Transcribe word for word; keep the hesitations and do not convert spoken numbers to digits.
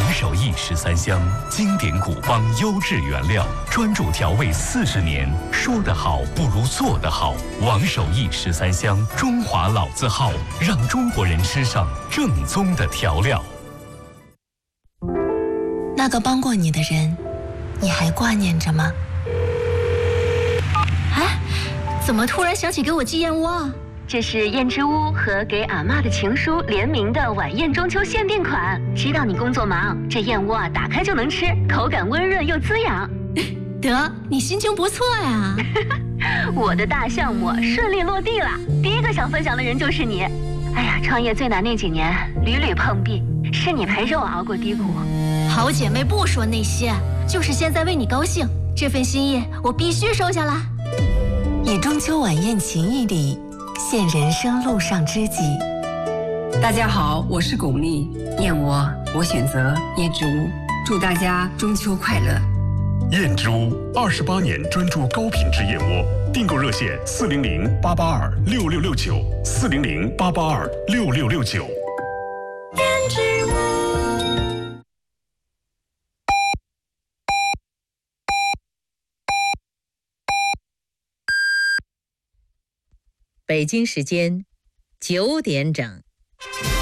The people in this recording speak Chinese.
手艺十三香，经典古方，优质原料，专注调味四十年。说得好不如做得好。王手艺十三香，中华老字号，让中国人吃上正宗的调料。 那个帮过你的人，你还挂念着吗？ 哎，怎么突然想起给我寄燕窝啊？这是燕之屋和给阿嬷的情书联名的晚宴中秋限定款。知道你工作忙，这燕窝啊打开就能吃，口感温润又滋养。 得，你心情不错呀。 我的大项目顺利落地了，第一个想分享的人就是你。哎呀，创业最难那几年，屡屡碰壁，是你陪着我熬过低谷。 好姐妹不说那些，就是现在为你高兴，这份心意我必须收下啦。以中秋晚宴情谊里，现人生路上知己。 大家好，我是巩俐，燕窝我选择燕之屋，祝大家中秋快乐。 燕之屋二十八年专注高品质燕窝，订购热线四零零八八二六六六九四零零八八二六六六九。 燕之屋。 北京时间九点整。